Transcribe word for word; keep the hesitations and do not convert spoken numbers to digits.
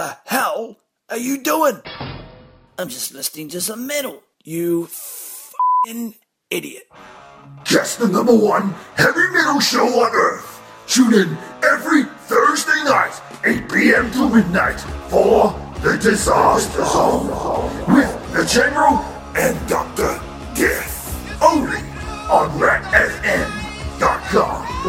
the hell are you doing? I'm just listening to some metal, you f***ing idiot. Just the number one heavy metal show on Earth. Tune in every Thursday night, eight p.m. to midnight, for The Disaster Zone with the General and Doctor Death. Only on Rad.